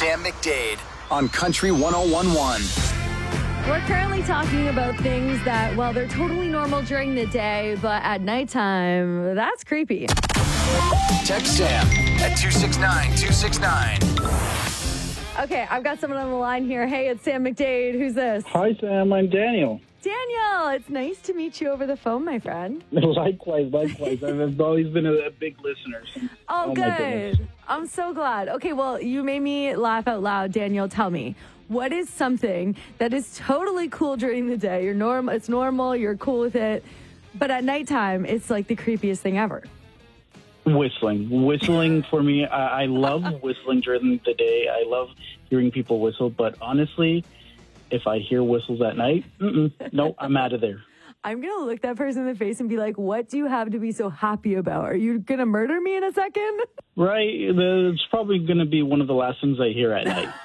Sam McDade on Country 101.1. We're currently talking about things that, well, they're totally normal during the day, but at nighttime, that's creepy. Text Sam at 269-269. Okay, I've got someone on the line here. Hey, it's Sam McDade. Who's this? Hi, Sam. I'm Daniel. Daniel, it's nice to meet you over the phone, my friend. Likewise. I've always been a big listener. Oh, good. I'm so glad. Okay, well, you made me laugh out loud. Daniel, tell me, what is something that is totally cool during the day? It's normal, you're cool with it, but at nighttime, it's like the creepiest thing ever. Whistling for me, I love whistling during the day. I love hearing people whistle, but honestly, if I hear whistles at night, no, I'm out of there. I'm going to look that person in the face and be like, what do you have to be so happy about? Are you going to murder me in a second? Right. It's probably going to be one of the last things I hear at night.